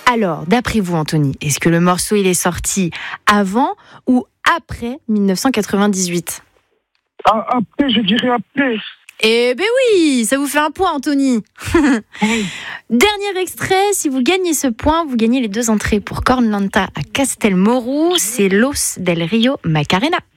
Alors, d'après vous, Anthony, est-ce que le morceau il est sorti avant ou après 1998 ? Après, je dirais après. Eh ben oui, ça vous fait un point, Anthony. Oui. Dernier extrait, si vous gagnez ce point, vous gagnez les 2 entrées pour Cornlanta à Castelmorro, c'est Los del Rio Macarena.